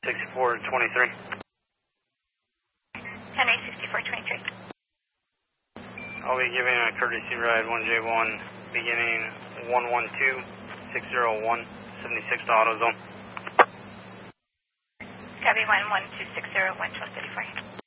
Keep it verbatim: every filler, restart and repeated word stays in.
sixty-four twenty-three. Henry sixty-four twenty-three. I'll be giving a courtesy ride one J one beginning one one two six zero one seventy-six to AutoZone. Copy one one two six zero one twelve thirty-four.